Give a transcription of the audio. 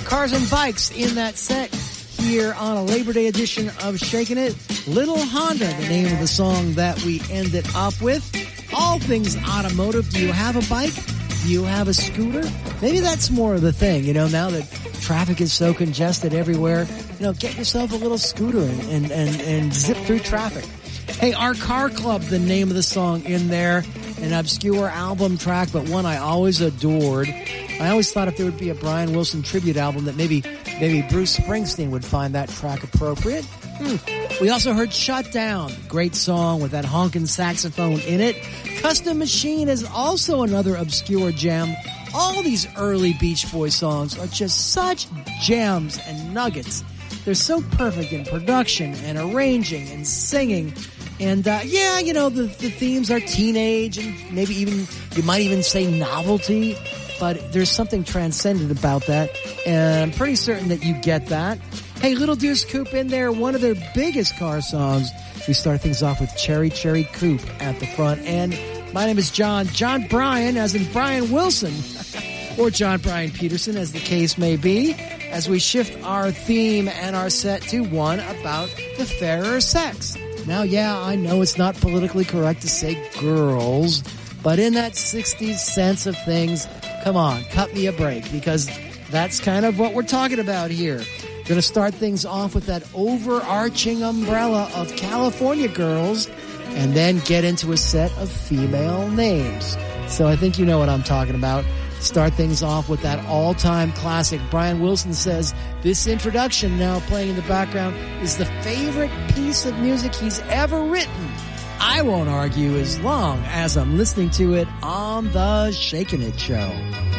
Cars and bikes in that set here on a Labor Day edition of Shaking It. Little Honda, the name of the song that we ended up with. All things automotive. Do you have a bike? Do you have a scooter? Maybe that's more of the thing, you know, now that traffic is so congested everywhere. You know, get yourself a little scooter and zip through traffic. Hey, Our Car Club, the name of the song in there. An obscure album track, but one I always adored. I always thought if there would be a Brian Wilson tribute album that maybe Bruce Springsteen would find that track appropriate. We also heard Shut Down, great song with that honking saxophone in it. Custom Machine is also another obscure gem. All these early Beach Boys songs are just such gems and nuggets. They're so perfect in production and arranging and singing. And, yeah, you know, the themes are teenage and maybe even, you might even say novelty, but there's something transcendent about that. And I'm pretty certain that you get that. Hey, Little Deuce Coupe in there, one of their biggest car songs. We start things off with Cherry Cherry Coupe at the front. And my name is John Bryan, as in Brian Wilson, or John Bryan Peterson, as the case may be, as we shift our theme and our set to one about the fairer sex. Now, yeah, I know it's not politically correct to say girls, but in that 60s sense of things, come on, cut me a break, because that's kind of what we're talking about here. Going to start things off with that overarching umbrella of California girls, and then get into a set of female names. So I think you know what I'm talking about. Start things off with that all-time classic. Brian Wilson says this introduction, now playing in the background, is the favorite piece of music he's ever written. I won't argue as long as I'm listening to it on the Shakin' It Show.